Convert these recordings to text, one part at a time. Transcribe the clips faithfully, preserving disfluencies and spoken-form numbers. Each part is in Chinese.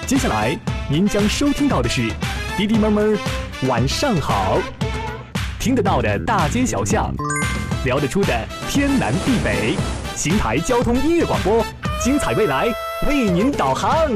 接下来您将收听到的是滴滴妈妈晚上好，听得到的大街小巷，聊得出的天南地北，邢台交通音乐广播，精彩未来为您导航。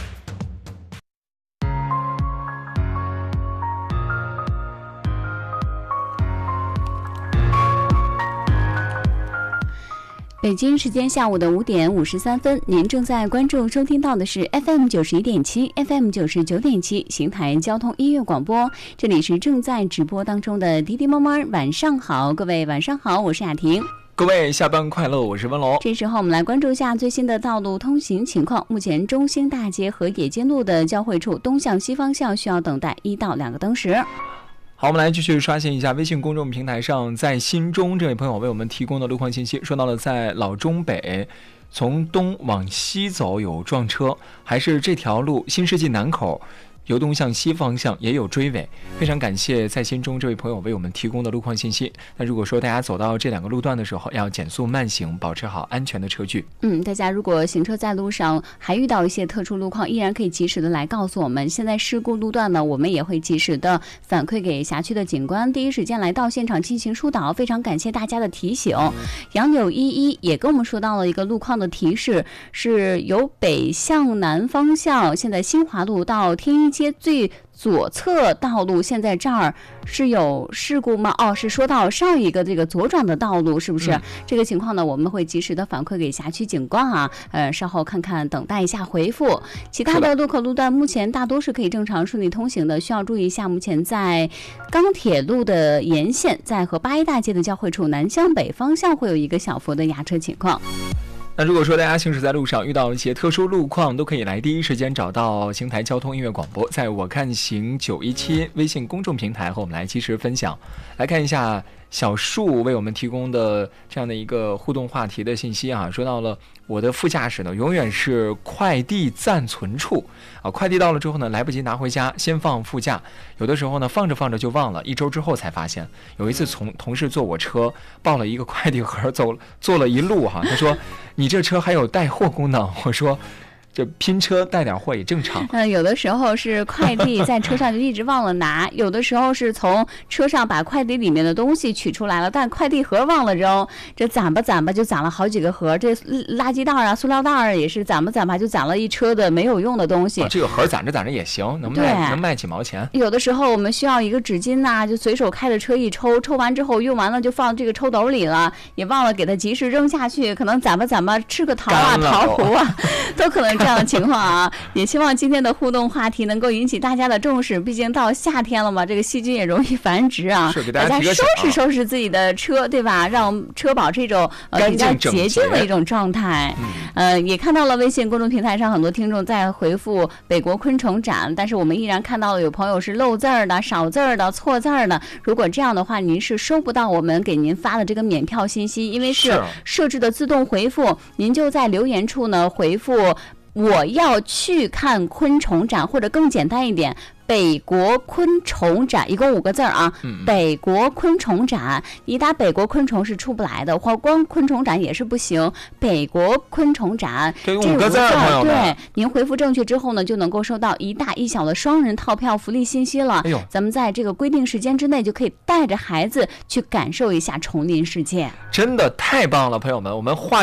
北京时间下午的五点五十三分，您正在关注收听到的是 F M 九十一点七 F M 九十九点七邢台交通音乐广播，这里是正在直播当中的滴滴妈妈晚上好，各位晚上好，我是雅婷。 各位下班快乐，我是温龙。 这时候我们来关注一下最新的道路通行情况。目前中兴大街和野间路的交汇处东向西方向需要等待一到两个灯时。 好，我们来继续刷新一下微信公众平台上在新中这位朋友为我们提供的路况信息，说到了在老中北从东往西走有撞车，还是这条路新世纪南口由东向西方向也有追尾，非常感谢在新中这位朋友为我们提供的路况信息。那如果说大家走到这两个路段的时候，要减速慢行，保持好安全的车距。 嗯，大家如果行车在路上还遇到一些特殊路况，依然可以及时的来告诉我们。现在事故路段呢，我们也会及时的反馈给辖区的警官，第一时间来到现场进行疏导。非常感谢大家的提醒。杨柳依依也跟我们说到了一个路况的提示，是由北向南方向，现在新华路到天一街最左侧道路，现在这儿是有事故吗？哦，是说到上一个这个左转的道路，是不是？嗯、这个情况呢，我们会及时的反馈给辖区警官啊。呃，稍后看看，等待一下回复。其他的路口路段目前大多是可以正常顺利通行的，需要注意一下。目前在钢铁路的沿线，在和八一大街的交汇处南向北方向会有一个小幅的压车情况。 那如果说大家行驶在路上遇到一些特殊路况，都可以来第一时间找到邢台交通音乐广播，在我看行九一七微信公众平台和我们来及时分享。来看一下小树为我们提供的这样的一个互动话题的信息啊，说到了我的副驾驶呢永远是快递暂存处啊，快递到了之后呢来不及拿回家，先放副驾，有的时候呢放着放着就忘了，一周之后才发现。有一次从同事坐我车抱了一个快递盒走坐了一路哈、啊，他说你这车还有带货功能，我说这拼车带点货也正常。 嗯，有的时候是快递在车上就一直忘了拿，有的时候是从车上把快递里面的东西取出来了，但快递盒忘了扔，这攒吧攒吧就攒了好几个盒，这垃圾袋啊、塑料袋也是攒吧攒吧就攒了一车的没有用的东西。 啊、这个盒攒着攒着也行，能卖能卖几毛钱。 有的时候我们需要一个纸巾呐、啊，就随手开着车一抽，抽完之后用完了就放这个抽斗里了，也忘了给它及时扔下去，可能攒吧攒吧吃个桃啊、桃核啊，都可能这样的情况啊。也希望今天的互动话题能够引起大家的重视，毕竟到夏天了嘛，这个细菌也容易繁殖啊。 是给大家收拾收拾自己的车，对吧？让车保持一种呃比较洁净的一种状态。嗯、呃，也看到了微信公众平台上很多听众在回复北国昆虫展，但是我们依然看到了有朋友是漏字儿的、少字儿的、错字儿的。如果这样的话，您是收不到我们给您发的这个免票信息，因为是设置的自动回复，您就在留言处呢回复我要去看昆虫展，或者更简单一点，北国昆虫展，一共五个字啊。嗯、北国昆虫展，你打北国昆虫是出不来的，或光昆虫展也是不行。北国昆虫展这五个字，朋友们， 对，您回复正确之后呢，就能够收到一大一小的双人套票福利信息了。哎呦，咱们在这个规定时间之内就可以带着孩子去感受一下丛林世界， 真的太棒了，朋友们，我们画。